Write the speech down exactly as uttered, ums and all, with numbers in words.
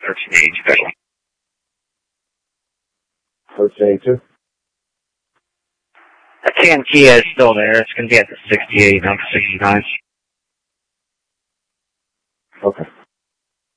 thirteen eighty special. thirteen eighty-two? The ten Kia is still there. It's going to be at the sixty-eight, not the sixty-nine. Okay.